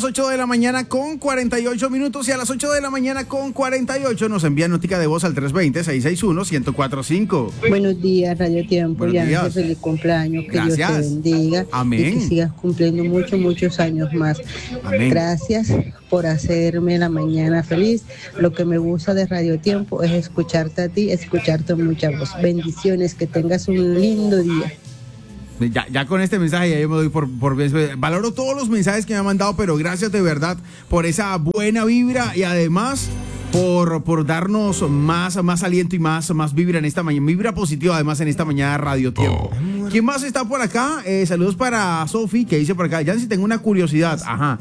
las 8 de la mañana con 48 minutos y a las 8 de la mañana con 48 nos envían notica de voz al 320-661-1045. Buenos días, Radio Tiempo. Buenos días. Feliz cumpleaños. Que Gracias. Dios te bendiga. Amén. Y que sigas cumpliendo muchos años más. Amén. Gracias por hacerme la mañana feliz. Lo que me gusta de Radio Tiempo es escucharte a ti, escucharte mucha voz. Bendiciones, que tengas un lindo día. Ya con este mensaje ya yo me doy por valoro todos los mensajes que me han mandado, pero gracias de verdad por esa buena vibra y además por darnos más aliento y más vibra en esta mañana, vibra positiva además en esta mañana de Radio Tiempo. ¿Quién más está por acá? Saludos para Sofi, que dice por acá, Yancy, tengo una curiosidad. Ajá.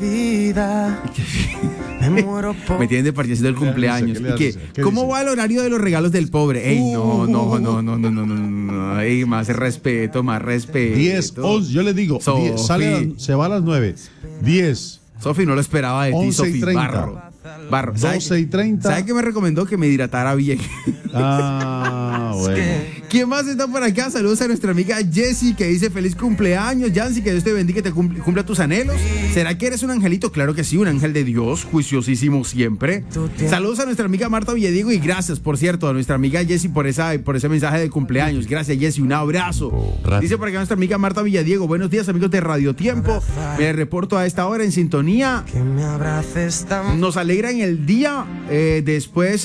Me tienen de participar del cumpleaños. ¿Y qué? ¿Cómo va el horario de los regalos del pobre? Ey, no. Ey, más respeto. 10, 11, yo le digo, 10, se va a las 9. 10. Sofi, no lo esperaba de ti, Sofi. Barro. 12:30. ¿Sabe qué me recomendó? Que me hidratara bien. Bueno. ¿Quién más está por acá? Saludos a nuestra amiga Jessie, que dice feliz cumpleaños. Yancy, que Dios te bendiga y te cumpla tus anhelos. ¿Será que eres un angelito? Claro que sí, un ángel de Dios, juiciosísimo siempre. Saludos a nuestra amiga Marta Villadiego y gracias, por cierto, a nuestra amiga Jessie por ese mensaje de cumpleaños. Gracias, Jessie, un abrazo. Dice por acá nuestra amiga Marta Villadiego, buenos días, amigos de Radio Tiempo. Me reporto a esta hora en sintonía. Nos alegra en el día, después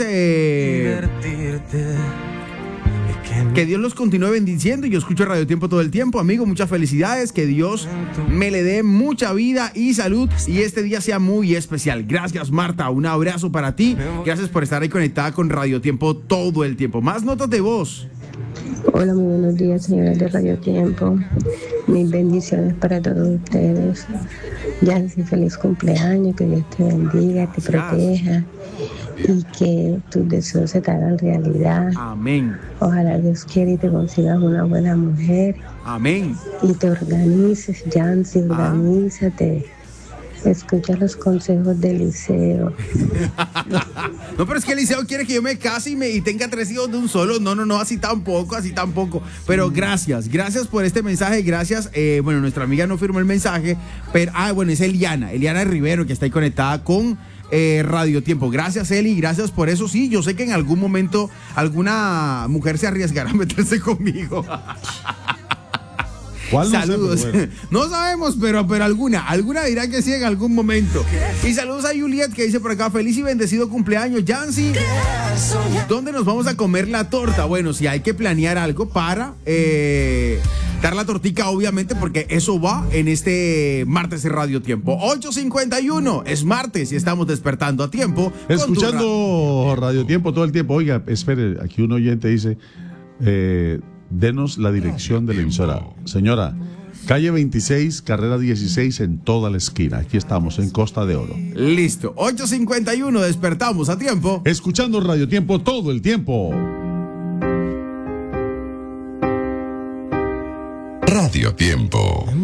que Dios los continúe bendiciendo. Yo escucho Radio Tiempo todo el tiempo, amigo, muchas felicidades, que Dios me le dé mucha vida y salud y este día sea muy especial. Gracias, Marta, un abrazo para ti, gracias por estar ahí conectada con Radio Tiempo todo el tiempo. Más notas de voz. Hola, muy buenos días, señores de Radio Tiempo. Mis bendiciones para todos ustedes. Yancy, feliz cumpleaños, que Dios te bendiga, te proteja y que tus deseos se te hagan realidad. Amén. Ojalá Dios quiera y te consigas una buena mujer. Amén. Y te organices, Yancy, organízate. Escucha los consejos de Eliseo. No, pero es que Eliseo quiere que yo me case y tenga 3 hijos de un solo. No, así tampoco. Pero gracias por este mensaje, gracias. Bueno, nuestra amiga no firmó el mensaje, pero, es Eliana Rivero, que está ahí conectada con Radio Tiempo. Gracias, Eli, gracias por eso. Sí, yo sé que en algún momento alguna mujer se arriesgará a meterse conmigo. ¿Cuál? Saludos. No sé, bueno. No sabemos, pero alguna dirá que sí en algún momento. Y saludos a Juliet, que dice por acá, feliz y bendecido cumpleaños, Yancy. ¿Dónde nos vamos a comer la torta? Bueno, si hay que planear algo para dar la tortica, obviamente, porque eso va en este martes de Radio Tiempo. 8:51, es martes y estamos despertando a tiempo. Escuchando Radio Tiempo todo el tiempo. Oiga, espere, aquí un oyente dice, denos la dirección de la emisora. Señora, calle 26, carrera 16, en toda la esquina. Aquí estamos, en Costa de Oro. Listo, 8:51, despertamos a tiempo. Escuchando Radio Tiempo todo el tiempo. Radio Tiempo.